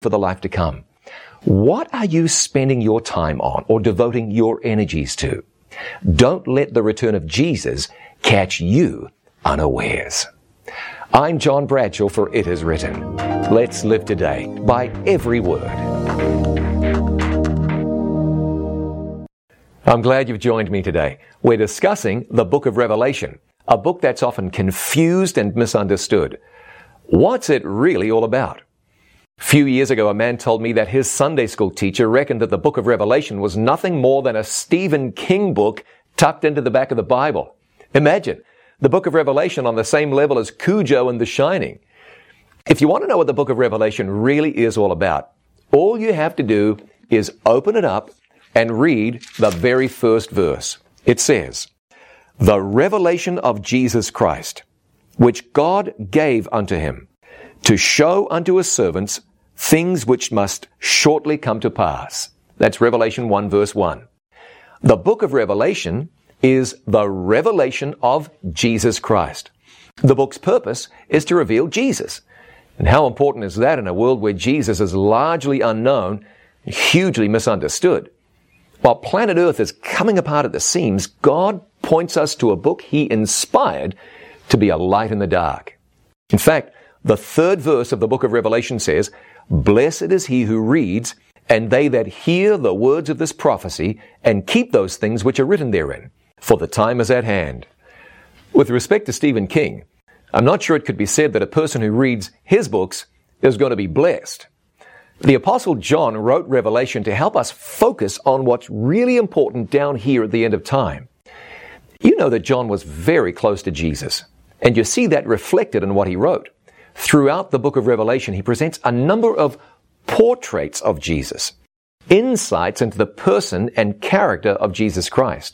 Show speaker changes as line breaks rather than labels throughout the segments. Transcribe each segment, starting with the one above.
for the life to come. What are you spending your time on or devoting your energies to? Don't let the return of Jesus catch you unawares. I'm John Bradshaw for It Is Written. Let's live today by every word. I'm glad you've joined me today. We're discussing the book of Revelation, a book that's often confused and misunderstood. What's it really all about? A few years ago, a man told me that his Sunday school teacher reckoned that the book of Revelation was nothing more than a Stephen King book tucked into the back of the Bible. Imagine the book of Revelation on the same level as Cujo and The Shining. If you want to know what the book of Revelation really is all about, all you have to do is open it up and read the very first verse. It says, "The revelation of Jesus Christ, which God gave unto him, to show unto his servants things which must shortly come to pass." That's Revelation 1 verse 1. The book of Revelation is the revelation of Jesus Christ. The book's purpose is to reveal Jesus. And how important is that in a world where Jesus is largely unknown, hugely misunderstood? While planet Earth is coming apart at the seams, God points us to a book he inspired to be a light in the dark. In fact, the third verse of the book of Revelation says, "Blessed is he who reads, and they that hear the words of this prophecy, and keep those things which are written therein, for the time is at hand." With respect to Stephen King, I'm not sure it could be said that a person who reads his books is going to be blessed. The Apostle John wrote Revelation to help us focus on what's really important down here at the end of time. You know that John was very close to Jesus, and you see that reflected in what he wrote. Throughout the book of Revelation, he presents a number of portraits of Jesus, insights into the person and character of Jesus Christ.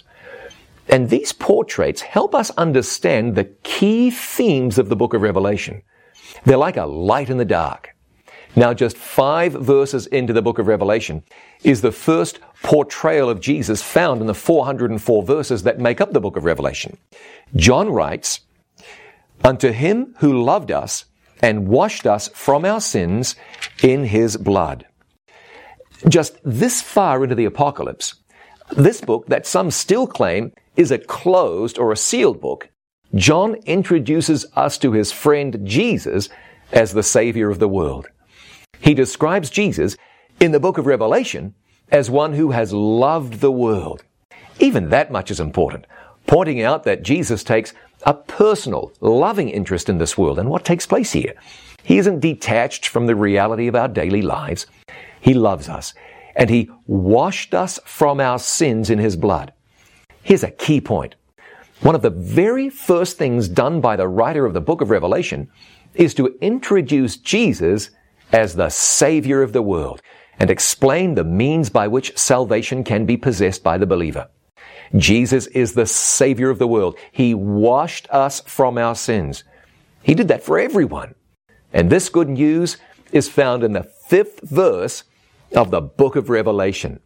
And these portraits help us understand the key themes of the book of Revelation. They're like a light in the dark. Now, just 5 verses into the book of Revelation is the first portrayal of Jesus found in the 404 verses that make up the book of Revelation. John writes, "Unto him who loved us and washed us from our sins in his blood." Just this far into the apocalypse, this book that some still claim is a closed or a sealed book, John introduces us to his friend Jesus as the Savior of the world. He describes Jesus in the book of Revelation as one who has loved the world. Even that much is important, pointing out that Jesus takes a personal, loving interest in this world and what takes place here. He isn't detached from the reality of our daily lives. He loves us, and he washed us from our sins in his blood. Here's a key point. One of the very first things done by the writer of the book of Revelation is to introduce Jesus as the Savior of the world and explain the means by which salvation can be possessed by the believer. Jesus is the Savior of the world. He washed us from our sins. He did that for everyone. And this good news is found in the 5th verse of the book of Revelation.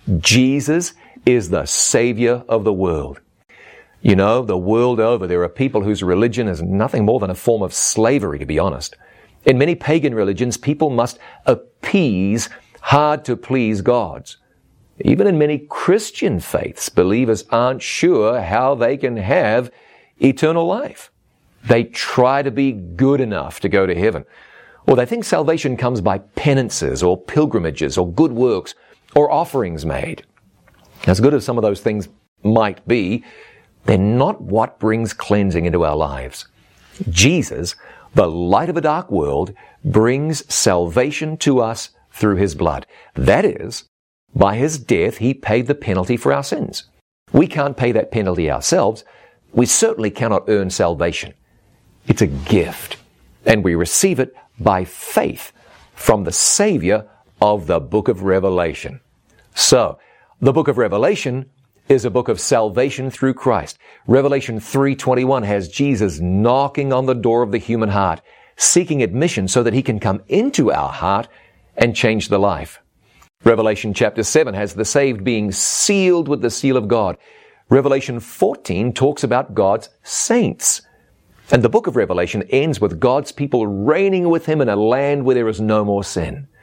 Jesus is the Savior of the world. You know, the world over, there are people whose religion is nothing more than a form of slavery, to be honest. In many pagan religions, people must appease hard-to-please gods. Even in many Christian faiths, believers aren't sure how they can have eternal life. They try to be good enough to go to heaven. Or they think salvation comes by penances or pilgrimages or good works or offerings made. As good as some of those things might be, they're not what brings cleansing into our lives. Jesus, the light of a dark world, brings salvation to us through his blood. That is, by his death, he paid the penalty for our sins. We can't pay that penalty ourselves. We certainly cannot earn salvation. It's a gift, and we receive it by faith from the Savior of the book of Revelation. So, the book of Revelation is a book of salvation through Christ. Revelation 3:21 has Jesus knocking on the door of the human heart, seeking admission so that he can come into our heart and change the life. Revelation chapter 7 has the saved being sealed with the seal of God. Revelation 14 talks about God's saints. And the book of Revelation ends with God's people reigning with him in a land where there is no more sin.